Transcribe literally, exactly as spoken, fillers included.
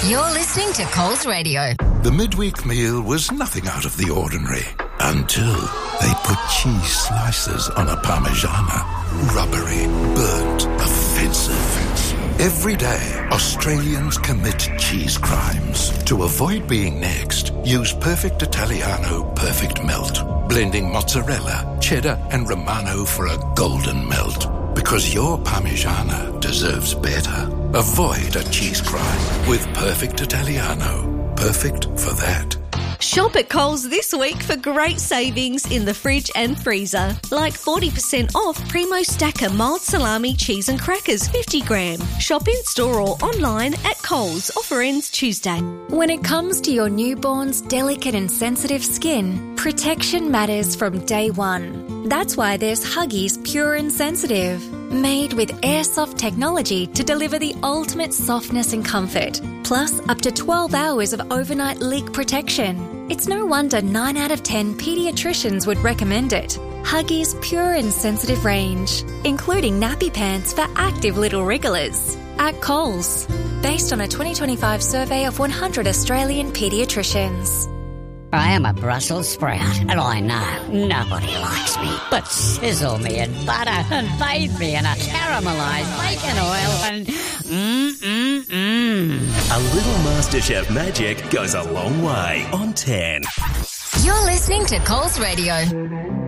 You're listening to Coles Radio. The midweek meal was nothing out of the ordinary until they put cheese slices on a Parmigiana. Rubbery, burnt, offensive. Every day, Australians commit cheese crimes. To avoid being next, use Perfect Italiano Perfect Melt. Blending mozzarella, cheddar and Romano for a golden melt. Because your Parmigiana deserves better. Avoid a cheese crime with Perfect Italiano. Perfect for that. Shop at Coles this week for great savings in the fridge and freezer. Like forty percent off Primo Stacker mild salami cheese and crackers fifty gram. Shop in store or online at Coles. Offer ends Tuesday. When it comes to your newborn's delicate and sensitive skin, protection matters from day one. That's why there's Huggies Pure and Sensitive, made with airsoft technology to deliver the ultimate softness and comfort, plus up to twelve hours of overnight leak protection. It's no wonder nine out of ten paediatricians would recommend it. Huggies Pure and Sensitive range, including nappy pants for active little wrigglers. At Coles, based on a twenty twenty-five survey of one hundred Australian paediatricians. I am a Brussels sprout, and I know nobody likes me. But sizzle me in butter and bathe me in a caramelised bacon oil and mmm-mmm-mmm. A little MasterChef magic goes a long way on ten. You're listening to Coles Radio.